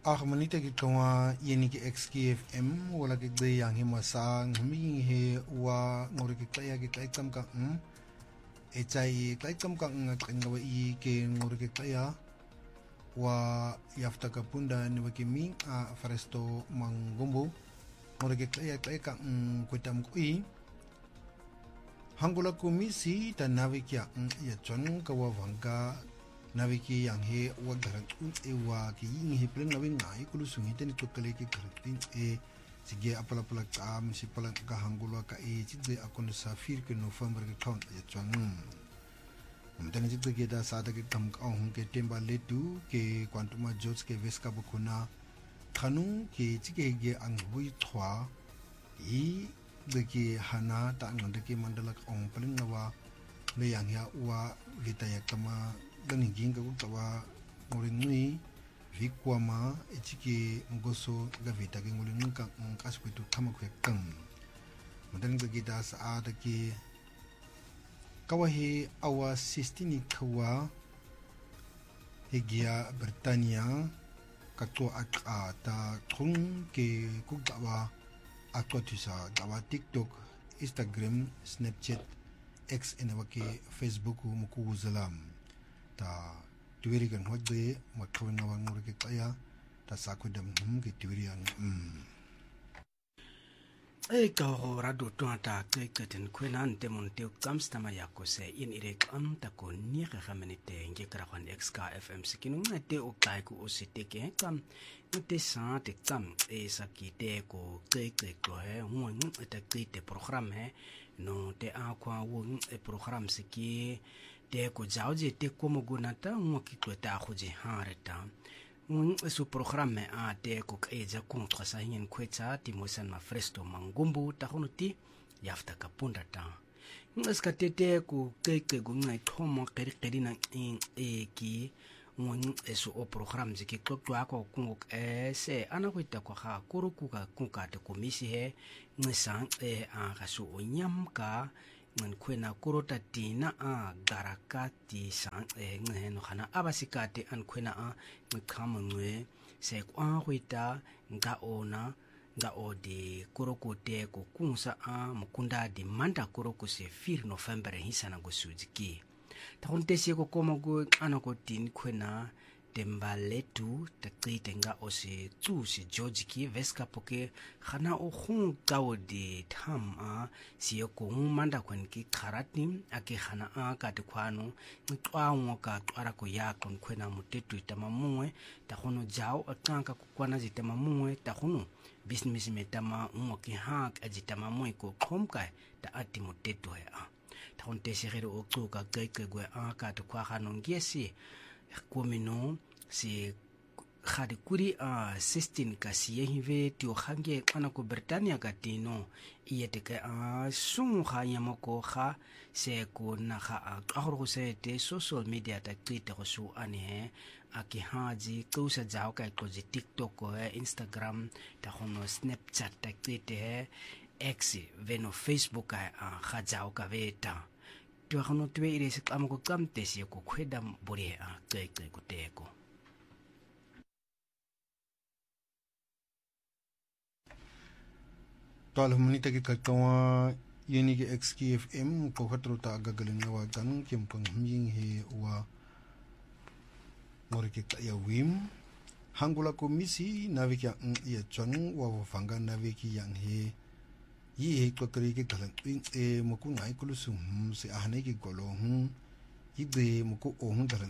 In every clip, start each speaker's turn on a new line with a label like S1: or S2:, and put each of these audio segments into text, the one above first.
S1: Manita ki kawa yeni ki XKFM wala ki gde yang hima sa ngmi he wa ngori ki klaya ki klay kam ka e chai klay kam ka ngawa I ke ngori ki klaya wa yafta ka punda ni waki mi a Foresto Mangombo ngori ki klaya ka kutam kui hangula komisi ta navikia ya chon ka wa vanga Naviki yang he wa garang wa ki ying he pleng nawi ngai kulu sungi teni tokale ki garang sige apala ka misi pala ka hangulwa ka chide akon safir ke November ke thon ya chwang mtani chide ke da sada ke kam ka hong ke temba letu ke kwantuma jots ke veska bukuna khanu ke chike ge ang bui thwa de ke hana ta ngande ke mandala ong pleng nawa le yang ya wa vitaya kama dani ginga utawa ngoringi vikwama echiki ngoso gavita ke ngoringi ka kaspetu tamakwe kam mudang gida sa ki kawahi awa sistini kawa hegia Britania katwa ta thung ke kugawa aktotisa dawa TikTok Instagram Snapchat X enawake Facebook muku zalam ta tuwiri kan hodde makawin nga wang ngurike kaya ta sakudam ke tuwiri ang
S2: ka rado tuanta keken kwenan temon teu kamstama yako se in irek ta ko ni khamenite nge krakwan XKFM sikinu ngate o kai ku ositeke kam ngate sa te kam sakite ko keke ko he mo ta kite program he no te akwa wo program siki te ko jauje te como gunata mo ki ko ta khoje hareta su programme a te ko eja contre sa hin kweta ti mosan ma Foresto Mangombo ta honuti yafta ka punda ta ngaska te ko keke gunga thomo keri na ki mon eso o program ziki klokwa ko kungo se ana ko ta ko ha kuruku ka kunka te komisi he ngisang a gaso onyam ka ngan kwena kurota tina a garakati sang ngeno khana abasikate an kwena a ngkamwe se kwa huita nga ona nga odi kurokote ko kunsa a mukunda di manda kuroko se 4 November hisana go sujiki ta honte se ko koma go ana ko tin kwena temba letu ta kritenga o se tu si George ki veska poke khana o khung kawo di tham a si ko manda kwen ki kharati ake khana a ka te khwano ntwango ka twara ko ya kon khwena mutetu tamamwe ta khono jao atanka ko kwana jitama mumwe ta khono business metama mo ki hak ajitama mwe ko khomka ta ati mutetu ya ta honte se gero o tsoka keke gwe a ka te khwa khano ngesi komino si khadi kuri a 16 kasi yehive ti o khange kana ko Britania ka tino iyete ka sung kha yamako kha se ko na kha a go se te social media ta twitter su ane aki haji ko sa jao ka ko ji TikTok ko Instagram ta hono Snapchat ta twitter X veno Facebook ka kha jao ka veta tu hono twe ire se amako kamte si ko khweda bore a ke ko te ko
S1: Tal humanita ki kakawa yeni ki XKFM ko khatro ta agagalin na wagan kim pang hming he wa ngori ki ya wim hangula komisi navikia ya chon wa fanga naviki yang he yi he ko kri ki kalan muku ngai kulusum se ahne ki golo de muku o dalan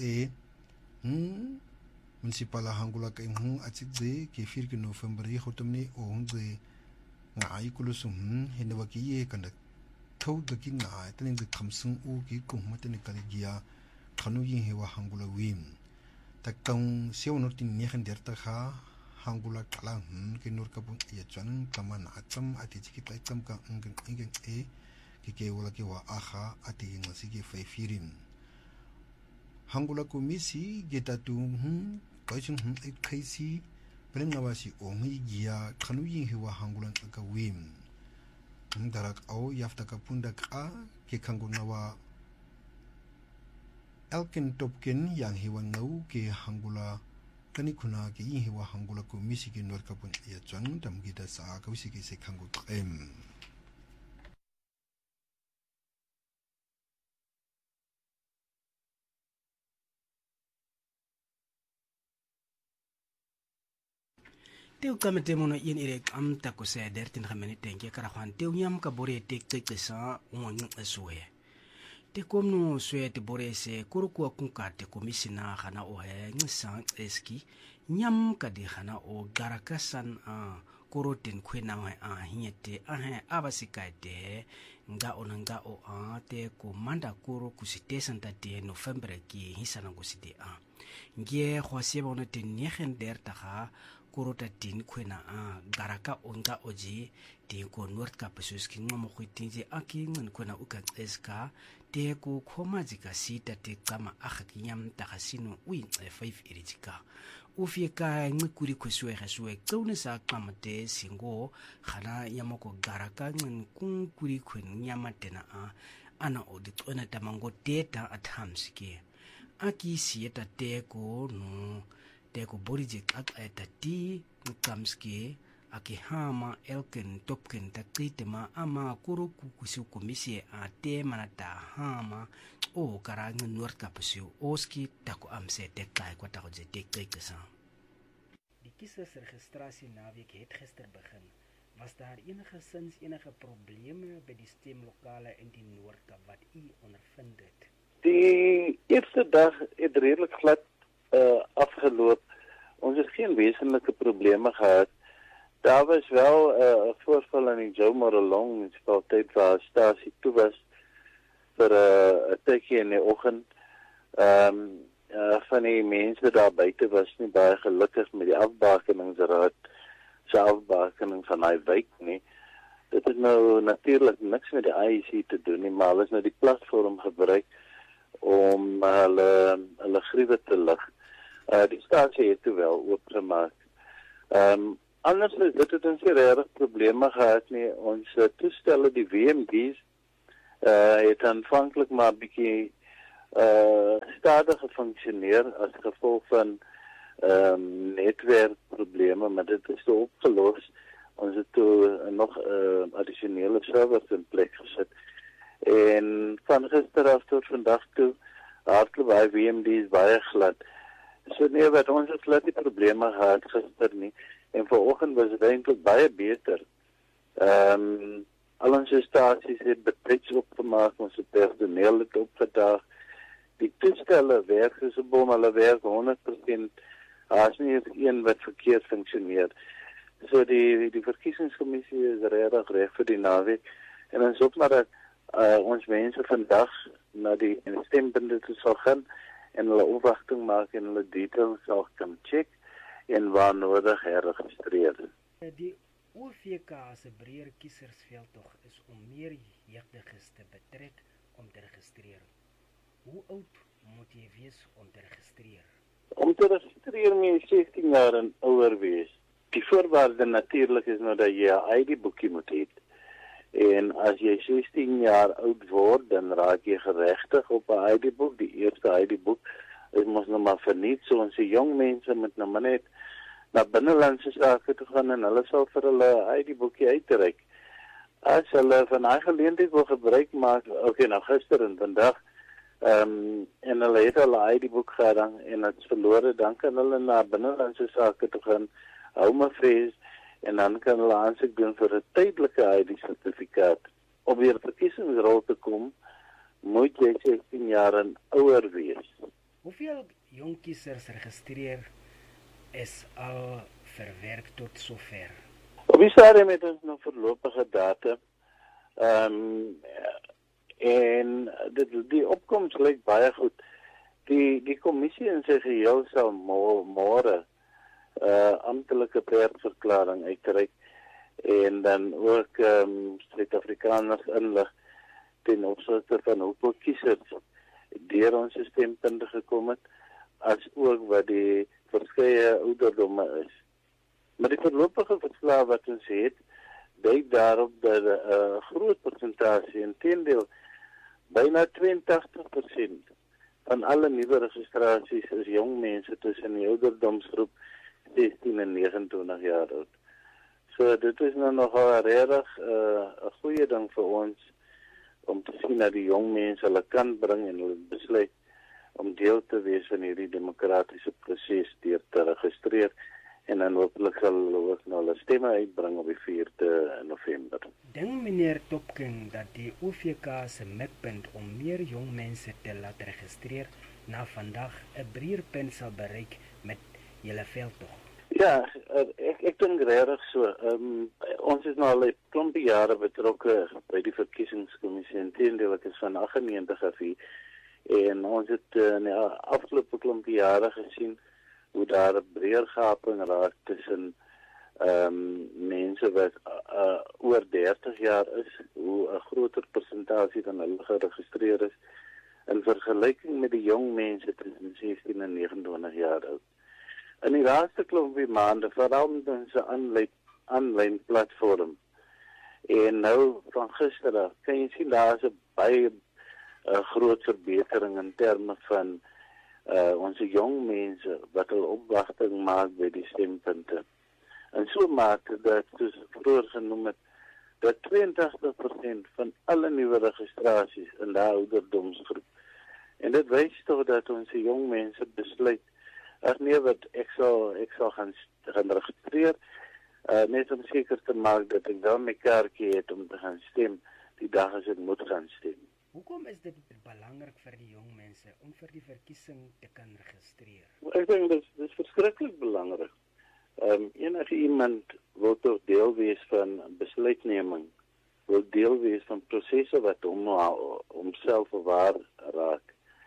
S1: municipal hangula ka achik de ke 4 November yi khotamni o de ngai kulusum hinwa ki ye kan thau de ki ngai tani de khamsung u ki kum matani kaligia khanu yin he wa hangula wim takang seo no tin ni khan der ta kha hangula kala ke nur ka bun ye chan kaman acham ati chi ki tlai cham ka ngen ki ke wala ki wa akha ati ngasi ki faifirin hangula komisi getatu kaichin kaisi Pelengawasi ongi gia kanuyin hewa hangulan ka wim ndarak au yafta ka pundak a ke kangunawa Elkin Topkin yang hewan ngau ke hangula kani kuna ke yin hewa hangula komisi ke Noord Kaap ya tswang tamgida sa ka wisi ke se kango trem
S2: teu kamete mono yen irek am ta ko se dertin khamene tenke kara khan teu yam ka bore te sa ngon eswe te komno swe te bore se kurku akunka te komisina khana o he ngisa eski nyam ka di khana o garakasan a korotin khwena a hiete a he abasikaite nga onanga o a te ko manda koro kusite santa te November ki hisana kusite a ngie khwase bona te negen der taga kurota tin khwena a garaka onga oji te ko Noord Kaap suski ngomo khwitinje aki ngin khwena uka eska te ko khomajika sita te kama akhakinyam takasino ui 5 iritika ufieka ngikuri khweswe khaswe tsone sa kamate singo khana yamoko garaka ngin kunkuri khwen nyamatena a ana oditsona tamango teta athamsike aki sieta te ko no teko borijek ak etati nkamske akihama elken topken takitema ama kuruku kusukumisi ate manata hama o karang Noord Kaap oski tako amse tekai kwa tako je tekesa. Die kiesersregistrasie naweek het gister begin. Was daar enige probleme by die stemlokale in die Noord Kaap wat u ondervind het?
S3: Die eerste dag het redelik glad afgeloop. Ons het geen wesenlike probleme gehad. Daar was wel 'n voorval in die Joe Morelong munisipaliteit waar stasie toe was vir 'n tydjie in die oggend. Van die mense daar buite was nie baie gelukkig met die afbakeningsraad se afbakening van hy wijk nie. Dit het nou natuurlik niks met die IEC te doen nie, maar hulle is nou die platform gebruik om hulle griewe te lig. Die stasie het toe wel oopgemaak. Anders dit het ons nie regtig probleme gehad nie. Ons toestelle, die VMD's, het aanvanklik maar 'n bietjie stadig gefunksioneer as gevolg van netwerkprobleme, maar dit is toe opgelos. Ons het toe nog addisionele servers in plek gesit. En van gister af tot vandag toe hardloop by VMD's baie glad. So nee, wat ons het glad die probleme gehad gister nie. En vanoggend was dit eintlik baie beter. Al ons stasies het betyds opgemaak, ons personeel het opgedaag. Die toestelle werk soos 'n bom, hulle werk 100%. Daar is nie een wat verkeerd funksioneer. So die verkiesingskommissie is regtig reg vir die naweek. En ons hoop maar dat ons mense vandag na die stembunde toe sal gaan en hulle opwagting maak en hulle details sal kan check en waar nodig herregistreer.
S2: Die OVK se breër kiesersveldtog is om meer jeugdiges te betrek om te registreer. Hoe oud moet jy wees om te registreer?
S3: Om te registreer moet jy 16 jaar en ouer wees. Die voorwaarde natuurlik is nou dat jy 'n ID-boekie moet hê. En as jy 16 jaar oud word, dan raak jy geregtig op 'n ID-boek. Die eerste ID-boek is mos nou maar verniet, so ons jong mense moet nou maar net na binnelandse sake toe gaan en hulle sal vir hulle ID-boekie uitreik. As hulle van daai geleentheid wil gebruik maak, nou gister en vandag, en hulle het hulle ID-boek gehad en dit is verlore, dan kan hulle na binnelandse sake toe gaan, Home Affairs, en dan kan hulle aansoek doen vir 'n tydelike ID-sertifikaat. Om weer verkiesingsrol te kom, moet jy 16 jaar en ouer wees.
S2: Hoeveel jong kiesers registreer is al verwerk tot sover?
S3: Op die stadium het ons nog voorlopige data. En die opkomst lyk baie goed. Die kommissie in sy geheel sal môre amptelike persverklaring uitreik en dan ook Suid-Afrikaners inlig ten opsigte van hoeveel kiesers deur ons stempunte gekom het, as ook wat die verskeie ouderdomme is. Maar die voorlopige verslag wat ons het, dui daarop dat 'n groot persentasie, inteendeel byna 82% van alle nuwe registrasies is jong mense tussen die ouderdomsgroep 16 en 29 jaar oud. So dit is nou nogal regtig 'n goeie ding vir ons om te sien dat die jong mense hulle kan bring en hulle besluit om deel te wees van hierdie demokratiese proses deur te registreer en dan hopelik sal hulle ook nou hulle stemme uitbring op die 4de November.
S2: Dink meneer Topkin dat die OVK se mikpunt om meer jong mense te laat registreer na vandag 'n breërpunt sal bereik met julle veldtog?
S3: Ja, ek dink regtig so. Ons is nou al 'n klompie jare betrokke by die verkiesingskommissie en teendeel ek is van 98 af hier. En ons het in die afgelope klompie jare gesien hoe daar 'n breër gaping raak tussen mense wat oor 30 jaar is, hoe 'n groter persentasie van hulle geregistreer is in vergelyking met die jong mense tussen 16 en 29 jaar oud. In die laaste klompie maande, veral met ons aanlyn platform, en nou van gister af, kan jy sien daar is 'n baie groot verbetering in terme van ons jong mense wat hulle opwagting maak by die stempunte. En so mate dat, soos ek vroeër genoem het, dat 82% van alle nuwe registrasies in die ouderdomsgroep. En dit wys tog dat ons jong mense besluit, ag nee, wat ek sal gaan registreer, net om seker te maak dat ek wel my kaartjie het om te gaan stem die dag as ek moet gaan stem.
S2: Hoekom is dit belangrik vir die jong mense om vir die verkiesing te kan registreer?
S3: Ek dink dit is verskriklik belangrik. Enige iemand wil toch deel wees van besluitneming, wil deel wees van prosesse wat homself waar raak.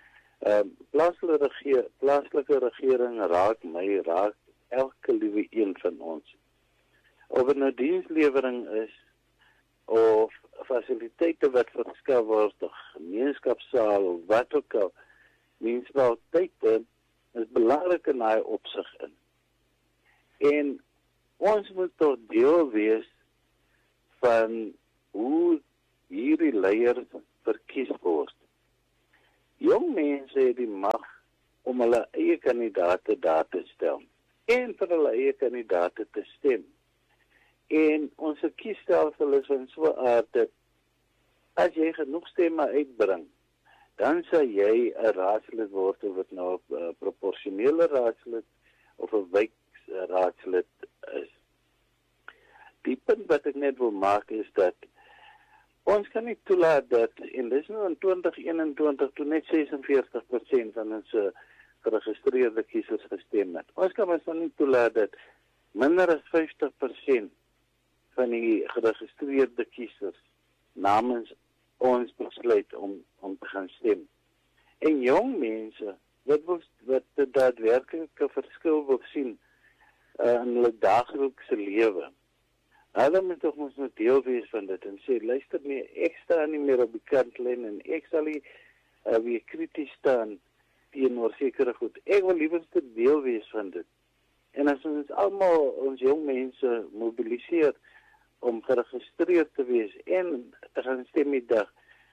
S3: Plaaslike regering raak my, raak elke liewe een van ons. Of het nou dienslewering is, of fasiliteite wat verskaf word, of gemeenskapssaal, of wat ook al, munisipaliteite is belangrik in daai opsig in. En ons moet toch deel wees van hoe hierdie leiers verkies word. Jong mense het die mag om hulle eie kandidaate daar te stel en vir hulle eie kandidaate te stem. En ons kiesstelsel is van so 'n aard dat as jy genoeg stemme uitbring, dan sal jy 'n raadslid word, of dit nou 'n proporsionele raadslid of 'n wijkraadslid is. Die punt wat ek net wil maak is dat ons kan nie toelaat dat, en dis nou in 2021 toe net 46% van ons geregistreerde kiesers gestem het. Ons kan ons nie toelaat dat minder as 50% van die geregistreerde kiesers namens ons besluit om te gaan stem. En jong mense wat daadwerklike verskil wil sien in hulle daaglikse lewe. Hulle moet toch ons nou deel wees van dit en sê, luister nie, ek staan nie meer op die kantlyn en ek sal nie weer krities staan teenoor sekere goed. Ek wil liewerste deel wees van dit. En as ons almal ons jong mense mobiliseer om geregistreerd te wees en te gaan stem die dag,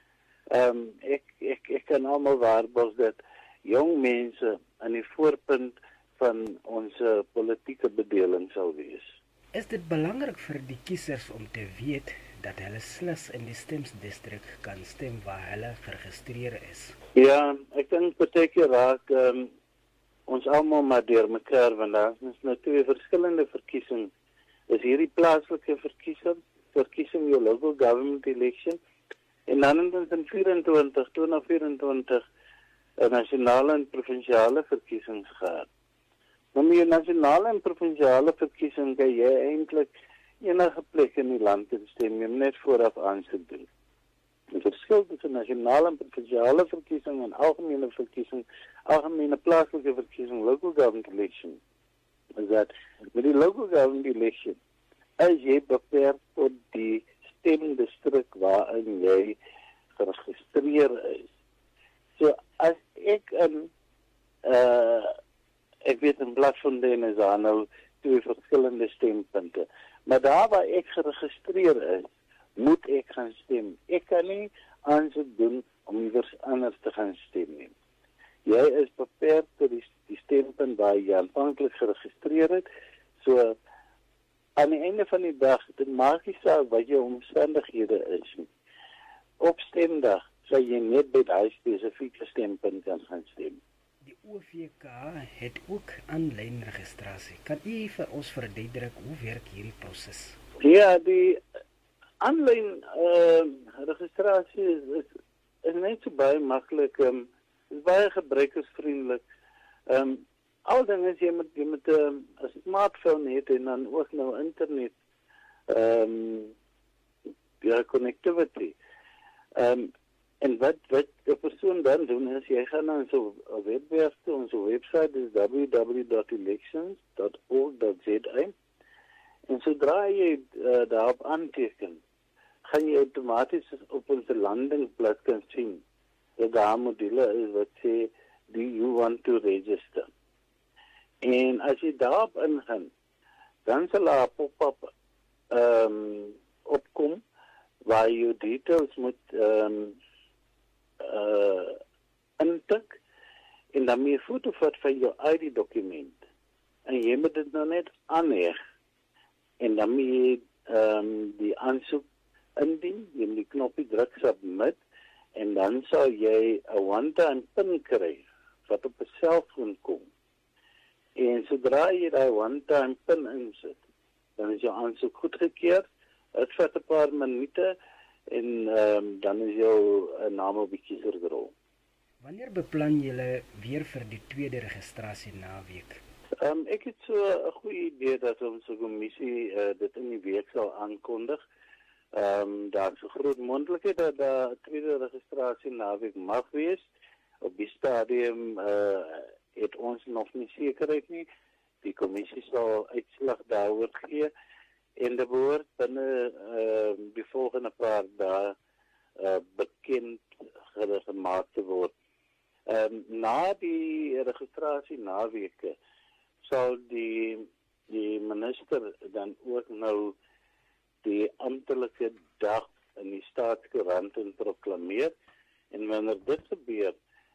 S3: ek kan almal waarborg dat jong mense aan die voorpunt van ons politieke bedeling sal wees.
S2: Is dit belangrik vir die kiesers om te weet dat hulle slegs in die stemdistrik kan stem waar hulle geregistreer is?
S3: Ja, ek dink baie keer raak ons almal maar deur mekaar, want daar is nou twee verskillende verkiesings. Is hierdie plaaslike verkiesing jou local government election, en dan in 2024 'n nasionale en provinsiale verkiesings gehad. Maar met 'n nasionale en provinsiale verkiesing kan jy eintlik enige plek in die land stem, jy moet net vooraf aansoek doen. Die verskil tussen nasionale en provinsiale verkiesing en algemene verkiesing, algemene plaaslike verkiesing, local government election, is dat met die local government election, as jy beperk tot die stemdistrik waarin jy geregistreer is. So as ek ek weet in Bloemfontein is daar nou twee verskillende stempunte, maar daar waar ek geregistreer is, moet ek gaan stem. Ek kan nie aansoek doen om iewers anders te gaan stem nie. Jy is beperk tot die stempunt waar jy aanvanklik geregistreer het. So aan die einde van die dag, dit maak nie saak wat jou omstandighede is nie. Op stemdag sal jy net by daai spesifieke stempunt kan gaan stem.
S2: Die OVK het ook aanlyn registrasie. Kan u vir ons verduidelik hoe werk hierdie proses?
S3: Ja, die aanlyn registrasie is net so baie maklik, is baie gebruikersvriendelik. Al ding is jy moet 'n smartphone hê en dan ook nou internet connectivity. En wat 'n persoon dan doen is jy gaan na so 'n webwerf toe, onze website is www.elections.org.za en sodra jy daarop aanteken, gaan jy outomaties op onze landingblad kan sien dat daar module is wat sê, do you want to register? En as jy daarop ingaan, dan sal daar pop-up opkom waar jy details moet intik en dan moet jy foto vat van jou ID-dokument. En jy moet dit nou net aanheg. En dan moet jy die aansoek indien, jy moet die knoppie druk submit en dan sal jy 'n one-time PIN kry wat op 'n selfoon kom. En sodra jy daai one-time PIN insit, dan is jou aansoek goedgekeur. Dit vat 'n paar minute en dan is jou naam op die kiesrol.
S2: Wanneer beplan julle weer vir die tweede registrasie naweek?
S3: Ek het so 'n goeie idee dat ons kommissie dit in die week sal aankondig. Daar is 'n groot moontlikheid dat daar 'n tweede registrasie naweek mag wees. Op die stadium het ons nog nie sekerheid nie. Die kommissie sal uitslag daaroor gee en dit behoort binne die volgende paar dae bekend gemaak te word. Na die registrasie naweke sal die minister dan ook nou die amptelike dag in die staatskoerant proklameer en wanneer dit gebeur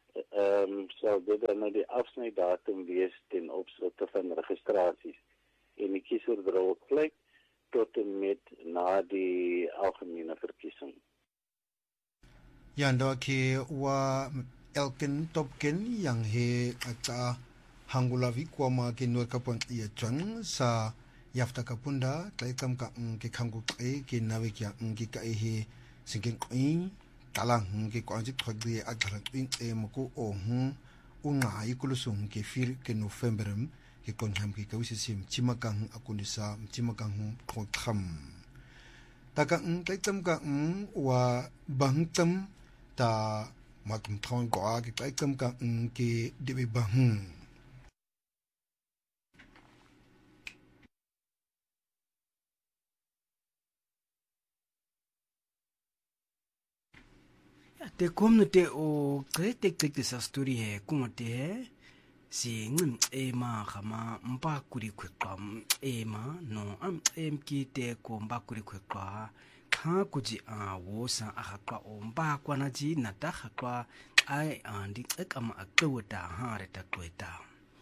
S3: sal dit dan nou die afsnydatum wees ten opsigte van registrasies en die kiesordrol kyk tot en met na die algemene verkiesing.
S1: Ja, ndoke wa elken topken yang he ata hangulavi kwama ke nur kapon ia chang sa yafta kapunda tlaikam ka ke khangu ke nawekya ke kai he singin qi talang ke kwanji khagri athara twin mko o unga ikulusung ke fir ke novemberum ke konham ke kawisim chimakang akunisa chimakang khotham takang tlaikam ka wa bangtam ta matum thon ko ke tlaikam ka ke debi bang
S2: te kom te o krete sa story he kuma te si ngim ema khama mpa kuri kwam ema no ki te ko mpa kuri kwa kha kuji a wo sa a kwa o mpa kwa na ji na ta kwa ai andi ekama akweta ha re ta kweta.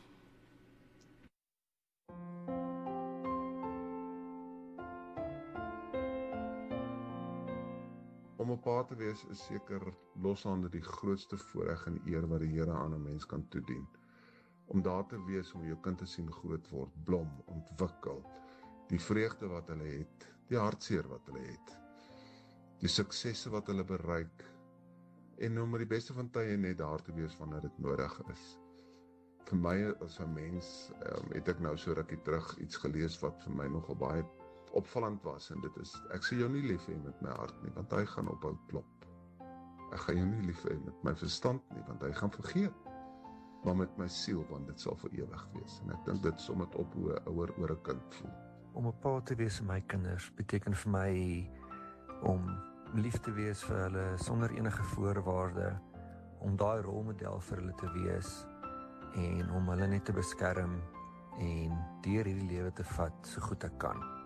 S4: Om 'n pa te wees is seker losstaande die grootste voorreg en eer wat die Here aan 'n mens kan toedien. Om daar te wees om jou kind te sien groot word, blom, ontwikkel, die vreugde wat hulle het, die hartseer wat hulle het, die suksesse wat hulle bereik, en om met die beste van tye net daar te wees wanneer dit nodig is. Vir my as 'n mens het ek nou so rukkie terug iets gelees wat vir my nogal baie opvallend was en dit is, ek sê jou nie lief hê met my hart nie, want hy gaan ophou klop. Ek gaan jou nie lief hê met my verstand nie, want hy gaan vergeet. Maar met my siel, want dit sal vir ewig wees. En ek dink dit som dit op hoe 'n ouer oor 'n kind voel.
S5: Om 'n pa te wees vir my kinders beteken vir my om lief te wees vir hulle sonder enige voorwaarde, om daai rolmodel vir hulle te wees en om hulle net te beskerm en deur hierdie lewe te vat so goed ek kan.